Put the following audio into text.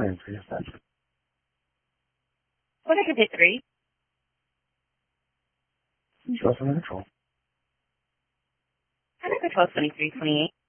plan for your session? What, I could hit 3? Show us under control. I could 12, 23, 28.